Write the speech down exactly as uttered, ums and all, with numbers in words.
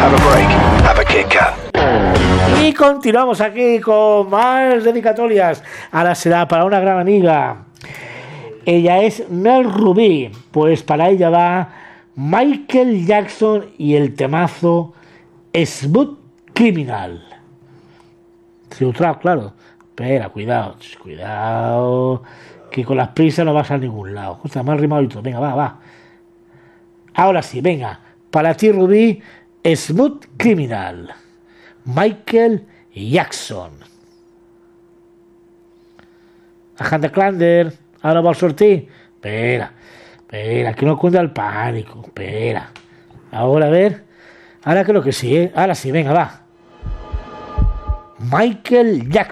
have a break. Have a Kit Kat. Y continuamos aquí con más dedicatorias. Ahora será para una gran amiga. Ella es Mel Rubí. Pues para ella va Michael Jackson y el temazo Smooth Criminal. Filtrado, claro. Espera, cuidado, cuidado. Que con las prisas no vas a ningún lado. Justo, más rimado y todo. Venga, va, va. Ahora sí, venga. Para ti, Rubí, Smooth Criminal. Michael Jackson. Agente Clander, ahora va a sortir. Espera, espera, que no cunda el pánico. Espera. Ahora, a ver. Ahora creo que sí, ¿eh? Ahora sí, venga, va. Michael Jackson.